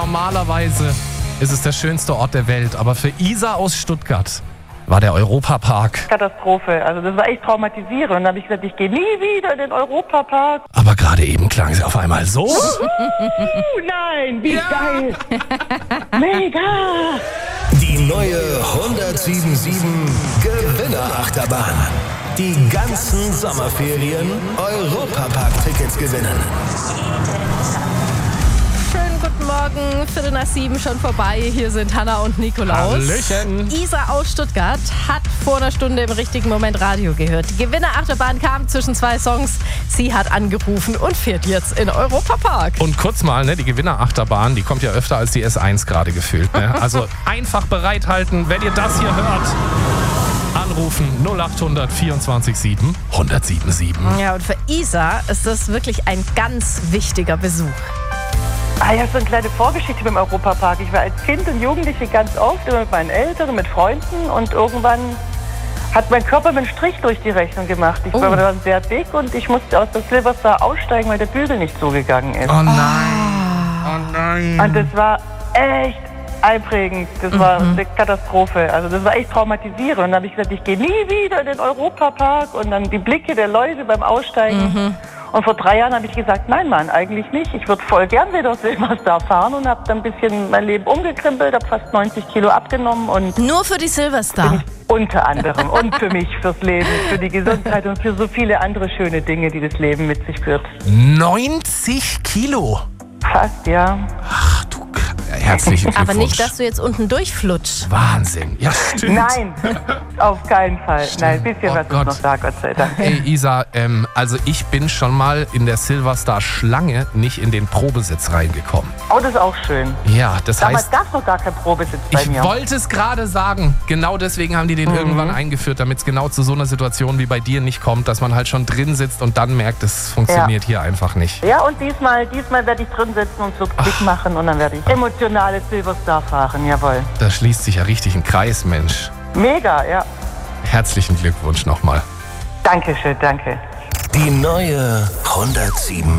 normalerweise ist es der schönste Ort der Welt, aber für Isa aus Stuttgart war der Europapark. Katastrophe. Also das war echt traumatisierend. Und dann habe ich gesagt, ich gehe nie wieder in den Europapark. Aber gerade eben klang sie auf einmal so. Nein, wie geil. Mega. Die neue 1077 Gewinnerachterbahn. Die ganzen Sommerferien Europapark-Tickets gewinnen. Schönen guten Morgen, 6:45 schon vorbei. Hier sind Hanna und Nikolaus. Hallöchen. Isa aus Stuttgart hat vor einer Stunde im richtigen Moment Radio gehört. Die Gewinnerachterbahn kam zwischen zwei Songs. Sie hat angerufen und fährt jetzt in Europapark. Und kurz mal, ne, die Gewinnerachterbahn, die kommt ja öfter als die S1 gerade gefühlt. Ne? Also einfach bereithalten, wenn ihr das hier hört. Anrufen 0800 24 7 1077. Ja, und für Isa ist das wirklich ein ganz wichtiger Besuch. Ja, so eine kleine Vorgeschichte beim Europapark. Ich war als Kind und Jugendliche ganz oft, immer mit meinen Eltern, mit Freunden. Und irgendwann hat mein Körper mir einen Strich durch die Rechnung gemacht. Ich war dann sehr dick und ich musste aus der Silverstar aussteigen, weil der Bügel nicht zugegangen ist. Oh nein. Oh nein. Und das war echt einprägend. Das war eine Katastrophe. Also das war echt traumatisierend. Und dann habe ich gesagt, ich gehe nie wieder in den Europapark. Und dann die Blicke der Leute beim Aussteigen. Und vor 3 Jahren habe ich gesagt, nein Mann, eigentlich nicht. Ich würde voll gern wieder Silverstar fahren und habe dann ein bisschen mein Leben umgekrempelt, habe fast 90 Kilo abgenommen. Und Nur für die Silverstar? Unter anderem. Und für mich, fürs Leben, für die Gesundheit und für so viele andere schöne Dinge, die das Leben mit sich führt. 90 Kilo. Fast, ja. Ach du, herzlichen Glückwunsch. Aber nicht, dass du jetzt unten durchflutschst. Wahnsinn. Ja, stimmt. Nein, auf keinen Fall. Nein, ein bisschen Oh was Gott. ist noch da, Gott sei Dank. Ey Isa, also ich bin schon mal in der Silverstar-Schlange nicht in den Probesitz reingekommen. Oh, das ist auch schön. Ja, das Damals heißt, gab es noch gar keinen Probesitz bei ich mir. wollte es gerade sagen. Genau deswegen haben die den irgendwann eingeführt, damit es genau zu so einer Situation wie bei dir nicht kommt, dass man halt schon drin sitzt und dann merkt, es funktioniert hier einfach nicht. Ja, und diesmal werde ich drin sitzen und so Klick machen und dann werde ich emotionales Silverstar fahren, jawohl. Da schließt sich ja richtig ein Kreis, Mensch. Mega, ja. Herzlichen Glückwunsch nochmal. Dankeschön, danke. Die neue 107